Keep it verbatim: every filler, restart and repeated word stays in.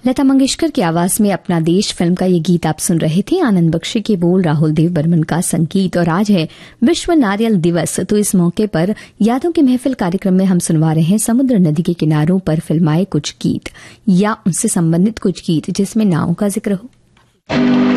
लता मंगेशकर की आवाज में अपना देश फिल्म का ये गीत आप सुन रहे थे। आनंद बख्शी के बोल, राहुल देव बर्मन का संगीत। और आज है विश्व नारियल दिवस, तो इस मौके पर यादों की महफिल कार्यक्रम में हम सुनवा रहे हैं समुद्र नदी के किनारों पर फिल्माए कुछ गीत या उनसे संबंधित कुछ गीत जिसमें नावों का जिक्र हो।